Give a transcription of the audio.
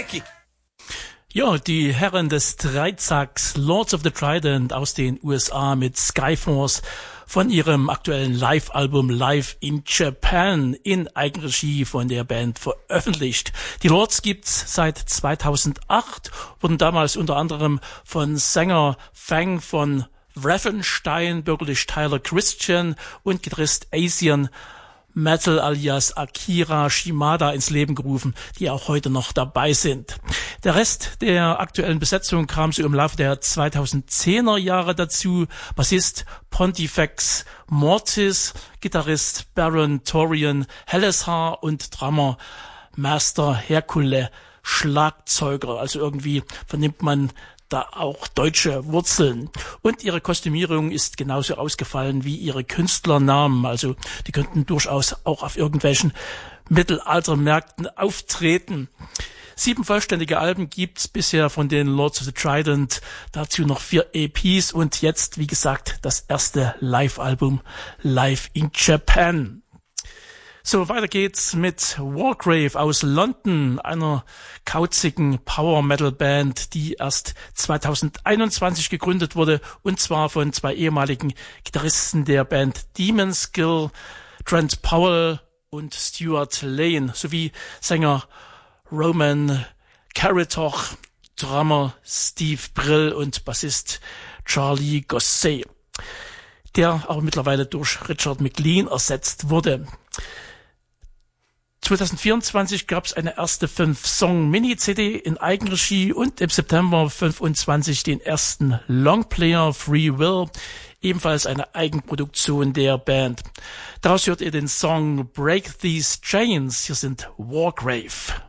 Becky. Ja, die Herren des Dreizacks Lords of the Trident aus den USA mit Skyforce von ihrem aktuellen Live-Album Live in Japan in Eigenregie von der Band veröffentlicht. Die Lords gibt's seit 2008, wurden damals unter anderem von Sänger Fang von Ravenstein, bürgerlich Tyler Christian und Gitarrist Asian Metal alias Akira Shimada ins Leben gerufen, die auch heute noch dabei sind. Der Rest der aktuellen Besetzung kam so im Laufe der 2010er Jahre dazu. Bassist Pontifex Mortis, Gitarrist Baron Torian Helleshaar und Drummer Master Hercule Schlagzeuger. Also irgendwie vernimmt man da auch deutsche Wurzeln. Und ihre Kostümierung ist genauso ausgefallen wie ihre Künstlernamen. Also die könnten durchaus auch auf irgendwelchen Mittelaltermärkten auftreten. 7 vollständige Alben gibt's bisher von den Lords of the Trident. Dazu noch 4 EPs und jetzt, wie gesagt, das erste Live-Album Live in Japan. So, weiter geht's mit Wargrave aus London, einer kauzigen Power-Metal-Band, die erst 2021 gegründet wurde, und zwar von 2 ehemaligen Gitarristen der Band Demon Skill, Trent Powell und Stuart Lane, sowie Sänger Roman Caritoch, Drummer Steve Brill und Bassist Charlie Gosset, der aber mittlerweile durch Richard McLean ersetzt wurde. 2024 gab es eine erste 5-Song-Mini-CD in Eigenregie und im September 25 den ersten Longplayer Free Will, ebenfalls eine Eigenproduktion der Band. Daraus hört ihr den Song Break These Chains. Hier sind Wargrave.